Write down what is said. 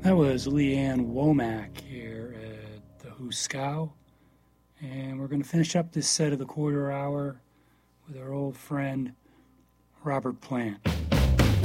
That was Leanne Womack here at the Huskow. And we're going to finish up this set of the quarter hour with our old friend Robert Plant.